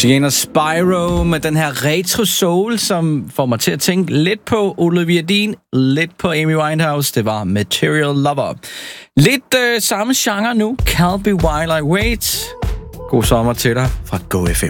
Sienna Spyro med den her retro soul, som får mig til at tænke lidt på Olivia Dean, lidt på Amy Winehouse. Det var Material Lover. Lidt samme genre nu. Calby While I Wait. God sommer til dig fra Go FM.